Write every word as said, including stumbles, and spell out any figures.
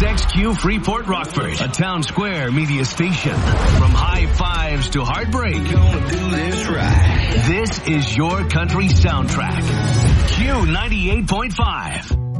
X X Q Freeport Rockford, a Town Square media station. From high fives to heartbreak, Gonna do this right. this is your country soundtrack. Q ninety-eight point five.